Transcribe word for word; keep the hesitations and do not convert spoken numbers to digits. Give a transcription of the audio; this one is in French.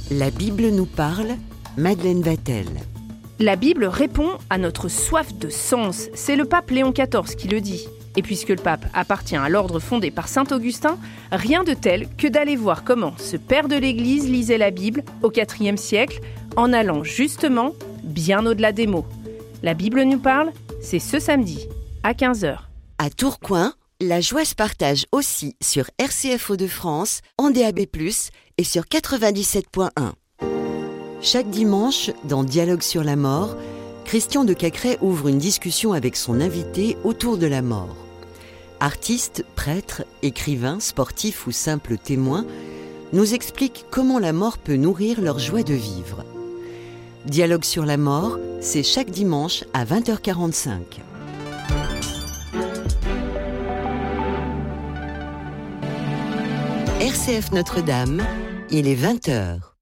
La Bible nous parle, Madeleine Vatel. La Bible répond à notre soif de sens. C'est le pape Léon quatorze qui le dit. Et puisque le pape appartient à l'ordre fondé par saint Augustin, rien de tel que d'aller voir comment ce père de l'Église lisait la Bible au quatrième siècle, en allant justement bien au-delà des mots. La Bible nous parle, c'est ce samedi, à quinze heures. À Tourcoing, la joie se partage aussi sur R C F Hauts-de-France, en D A B plus, et sur quatre-vingt-dix-sept virgule un. Chaque dimanche, dans Dialogue sur la mort, Christian de Cacrès ouvre une discussion avec son invité autour de la mort. Artiste, prêtre, écrivain, sportif ou simple témoin, nous explique comment la mort peut nourrir leur joie de vivre. Dialogue sur la mort, c'est chaque dimanche à vingt heures quarante-cinq. R C F Notre-Dame, il est vingt heures.